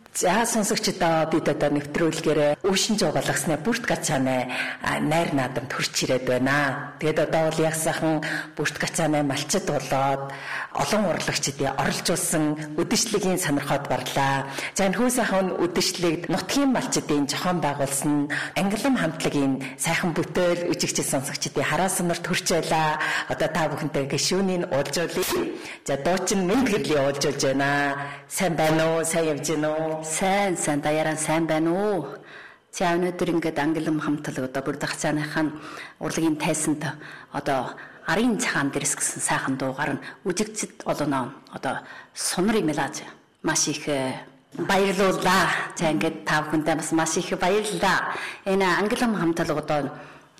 За сонсогчдоо бид одоо нэвтрүүлгээр Өвшин жоо болгосны бүрт гацааны найр наадамд хүрч ирээд байна. Тэгээд одоо бол яг сайхан бүрт гацааны малчид болоод олон урлагчдыг оролцуулсан үдэшлэгийн сонирхоод барлаа. За энэ хүү сайхан үдэшлэгт нутгийн малчдын зохион байгуулсан Ангилам хамтлагийн сайхан бүтээл үжигчид сонсогчдыг хараа сонорт хүрч байлаа. Одоо та бүхэнтэй гишүүнийг уулзуулъя. За дуучин мэд гэрлийн уулзуулж байна. Сайн байна уу? Сайн явж байна уу? Сайн даяараа сайн байна уу? За өнөөдөр ингээд Ангилам хамтлаг одоо бүрд гацааныхаа урлагийн тайсанд одоо арын цагаан дэрс гэсэн сайхан дуугаар нь үжигчд олоноо одоо сунар юм лааж маш их баярлуулаа. За ингээд та бүхэндээ бас маш их баярлалаа. Энэ Ангилам хамтлаг одоо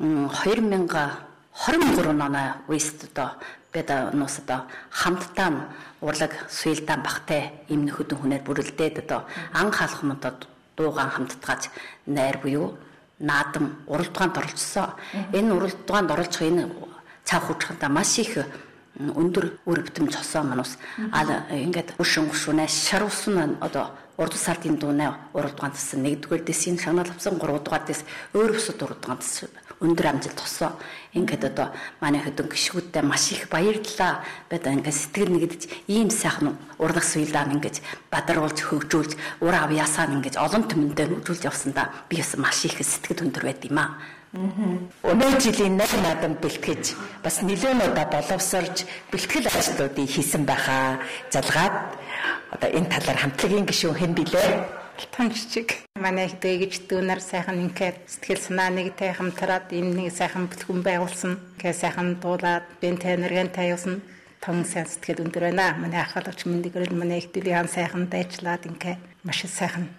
2023 оны үеэст одоо бид нус одоо хамтдаа урлаг суйлдаан багтай им нөхөдөн хүнээр бүрэлдээд одоо анх халахмадад дуугаан хамтдгааж найр буюу наадам уралдаанд оролцсон. Энэ уралдаанд оролцох энэ цаг хугацаанд маш их өндөр үр бүтэмж хосон манус ингээд өшин гушуунаа шаруулсан одоо урд сардын дуунаа уралдаанд тасан 1-р дэсийн шагнал авсан 3-р дэс өөр өсөд уралдаанд өндөр амжилт тосоо. Ингээд одоо манай хөдөн гişгүүдтэй маш их баярлалаа. Бид ингээд сэтгэл нэгдэж ийм сайхан урлаг суйлдаан ингээд бадаруулж хөгжүүлж ур авьяасаа ингээд олон түмэндээ хөгжүүлж явсандаа би бас маш их сэтгэл өндөр байд юм аа. Өнөө жилийн найр наадам бэлтгэж бас нэлээд удаа боловсрж бэлтгэл ажлуудыг хийсэн байхаа залгаад одоо энэ талаар хамтлагийн гишүүн хэн билээ? Алтан жижиг. Манай их дэгэж дүүнэр сайхан ингээд сэтгэл санааныг хамтраад энэ нэг сайхан бүтгэн байгуулсан. Гэ сайхан дуулаад бэн тэнэргэн таяасан тон сайн сэтгэл өндөр байна. Манай ахлагч мэндгэрэл манай их дүүлийн сайхан дайчлаад ингээд маш сайхан